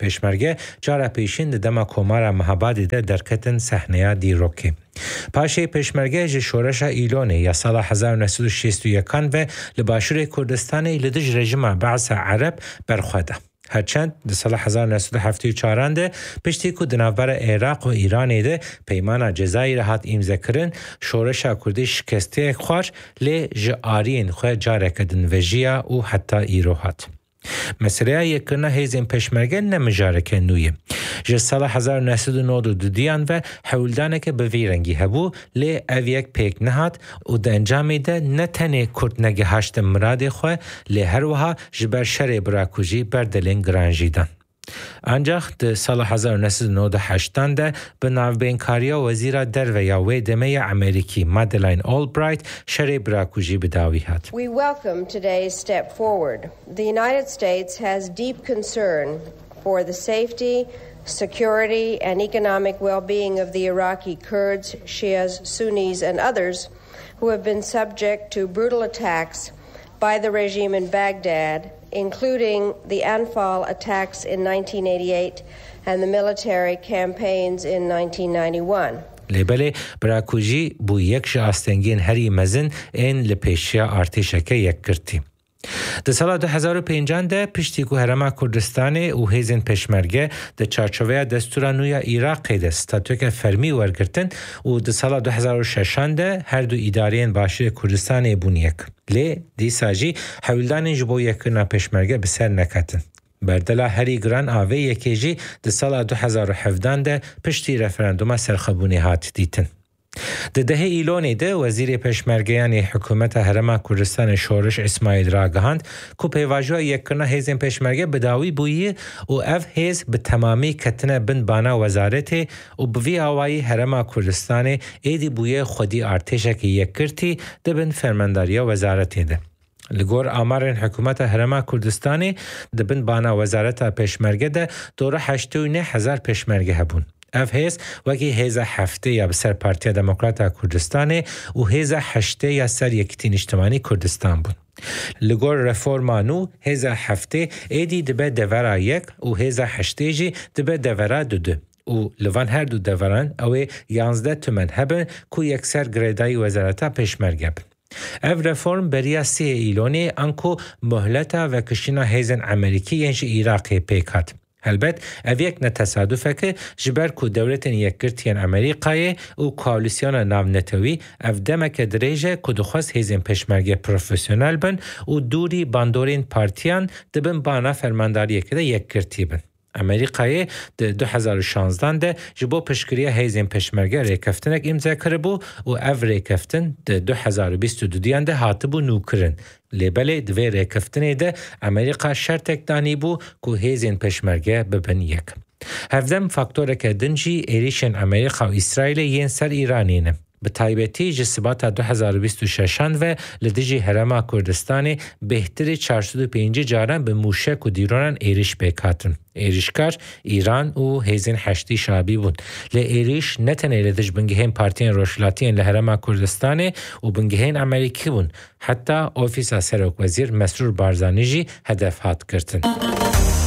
پشمرگه جارا پیشین دما کومارا مهابادی درکتن صحنه دیروکی. پاشه پشمرگه ج شورش ایلونه یا سال 1961 و لباشور کردستان لدج رژیم بعث عرب برخواده. هرچند در سال 1974 ده پشتی که دنابر عراق و ایران ده پیمان جزایر هات امضا کردن شورش کردی شکسته خوار لی جارین خواه جاره کردن وجیا و حتی ایرو هات. مسئله یکرنا هیزن پشمرگه نمجارکه نویه. جه سال 1992 دیان و حولدانه که به ویرنگی هبو لی اویک پیک نهاد و ده انجامی ده نتنه کرد نگه هشت مراد خواه لی هر وها جبر شر براکوژی بردلین گرانجیدن. انجاخ ده سال 1998 ده به ناوبینکاریا وزیر در و یاوی دمه امریکی مادلین اولبرایت شر براکوژی بداوی هات. We welcome today's step forward. The United States has deep concern for the safety, security and economic well-being of the Iraqi Kurds, Shias, Sunnis and others who have been subject to brutal attacks by the regime in Baghdad, including the Anfal attacks in 1988 and the military campaigns in 1991. لیبله براکوژی بو یک شاستنگین هری مزن این لپیشیا ارتشکه یک کرتی. در سال 2005 ده پشتی که هرما کردستان و هیزن پشمرگه در چارچوبه دستور نویا عراق ده ستاتوک فرمی ورگرتن و در سال 2006 ده هر دو ادارین باشی کردستان بونیک. لی دیساجی حولدان جبو یکرنا پشمرگه بسر نکتن. بردلا هری گران آوه یکیجی در سال 2017 ده پشتی رفراندوم سرخبونی هات دیتن. در ده ایلونی ده وزیر پشمرگیان حکومت هرما کردستان شورش اسماعیل راگهاند که پیواجوه یکرنا هیزن پشمرگه بداوی بویی و اف هیز به تمامی کتنه بند بانا وزارت و بوی آوائی هرما کردستان ایدی بویی خودی ارتشه که یک کرتی ده بند فرمانداریا وزارت ده. لگور آمارن حکومت هرما کردستانی ده بند بانا وزارت پشمرگه ده دوره 89,000 پشمرگه هبون. اف هیز وکی هیزا هفته یا بسر پارتیا دموکراتا کردستان و هیزا هشته یا سر یکتین اجتماعی کردستان بون. لگور رفورمانو هیزا هفته ایدی دبه دورا یک و هیزا هشته جی دبه دورا دو و لوان هر دو دوران اوه 11 تومن هبن که یک سر گریدای وزارتا پشمرگه بن. اف رفورم بریا 3 ایلونی انکو مهلتا و کشینا هیزن امریکی ینج عراقی پیکات. البته اویک نتصادفه که جبر کو دولت یکگرتین امریکای و کوالیسیون ناونتوی اف دمک دریجه که دخواست هیزن پشمرگه پروفیسیونل بن و دوری باندورین پارتیان دبن بانا فرمانداری که یکگرتی بن. امریکای در 2016 ده جبو پشکریه هیزن پشمرگه ریکفتنک امضا کربو و اف ریکفتن در 2022 دیان ده هاتبو نوکرن. لیبله دوی ریکفتنه ده امریکا شرطک دانی بو که هیزن پشمرگه ببن یک. هفدم فاکتوره که دنجی ایریشن امریکا و اسرائیل ین سر ایرانینه. به تایبتی جسبات 2026 و لدیجی هرما کردستان بهتری 405 جاران به موشک و دیرانن ایریش بکاتن. ایریشکار ایران و هیزن هشتی شابی بود. لی ایریش نتنه لدیج بنگهین پارتین روشلاتین لهرما کردستان و بنگهین امریکی بون. حتی اوفیس سرک وزیر مسرور بارزانی جی هدف هات کرتن.